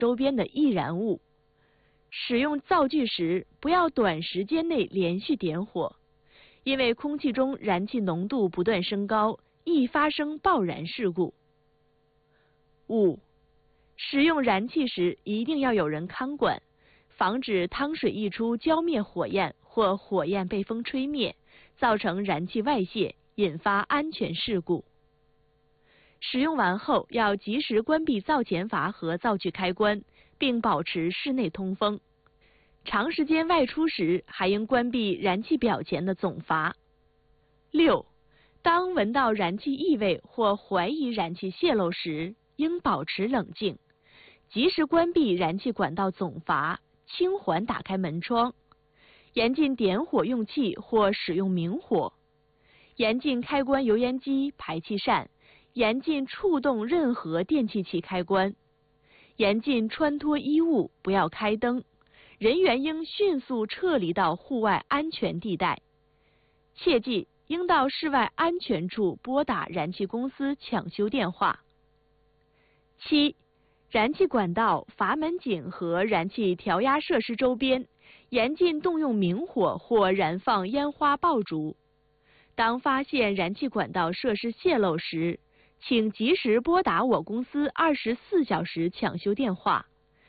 周边的易燃物。使用灶具时，不要短时间内连续点火，因为空气中燃气浓度不断升高，易发生爆燃事故。5. 使用燃气时一定要有人看管，防止汤水溢出浇灭火焰或火焰被风吹灭，造成燃气外泄，引发安全事故。使用完后要及时关闭灶前阀和灶具开关，并保持室内通风。长时间外出时，还应关闭燃气表前的总阀。6. 当闻到燃气异味或怀疑燃气泄漏时，应保持冷静，及时关闭燃气管道总阀，轻缓打开门窗，严禁点火用气或使用明火，严禁开关油烟机、排气扇，严禁触动任何电气器开关，严禁穿脱衣物，不要开灯，人员应迅速撤离到户外安全地带。切记，应到室外安全处拨打燃气公司抢修电话。7. 燃气管道、阀门井和燃气调压设施周边，严禁动用明火或燃放烟花爆竹。当发现燃气管道设施泄漏时，请及时拨打我公司24小时抢修电话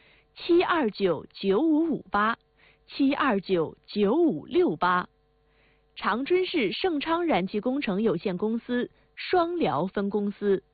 7299558 7299568，长春市盛昌燃气工程有限公司双辽分公司。